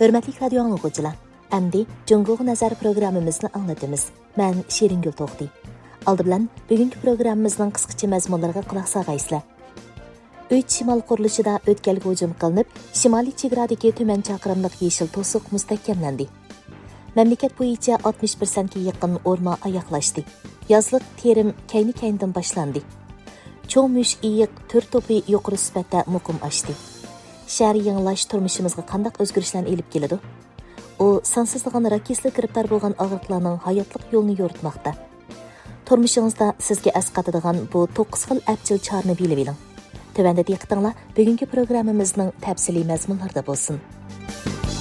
Hürmetli radio anlıqıcılar, əmdi Cunguq Nazar programımızını anlatımız. Mən Şiringül Toxti. Aldı bilan bugünkü programımızın qısqacha məzmunlarına qulaq sağaysızlar. 3 şimal qurilishida o'tkalga hujum qilinib, shimoliy chegaradagi tuman chaqirimliq yeshil to'siq mustahkamlandi. Mamlakat bo'yicha 60%ga yaqin o'rmon oyoqlashdi. Yozliq terim kayni-kayndan boshlandi. Cho'ng mush iyiq tur to'pi yuqori sifatda muqim oshdi. Shahar yangilash turmushimizga qanday o'zgarishlarni elib keladi? U sansizlagan rakisli kiribtar bo'lgan og'riqlarning hayotlik yo'lini yo'ritmoqda. Turmushingizda sizga asqatadigan bu 9 xil abjil chorni bilib oling. Tövəndə diqqətinizlə bugünkü proqramımızın təfsili məzmunlarda bolsun.